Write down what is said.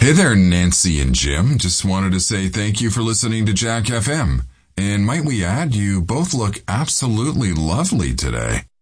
Hey there, Nancy and Jim. Just wanted to say thank you for listening to Jack FM. And might we add, you both look absolutely lovely today.